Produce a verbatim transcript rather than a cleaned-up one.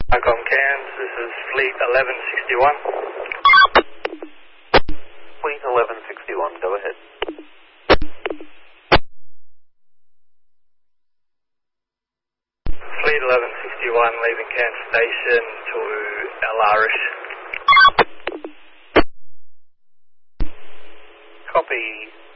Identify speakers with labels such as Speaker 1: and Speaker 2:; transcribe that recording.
Speaker 1: Icom Cairns, this is Fleet eleven sixty-one.
Speaker 2: Fleet eleven sixty-one, go ahead.
Speaker 1: Fleet eleven sixty-one, leaving Cairns Station to El Arish.
Speaker 2: Copy.